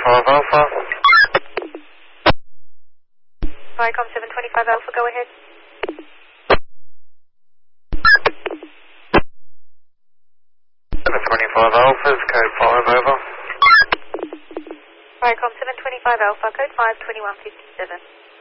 725 Alpha. Viacom 725 Alpha, go ahead. 725 Alpha is code 5 over. Viacom 725 Alpha, code 5, 2157.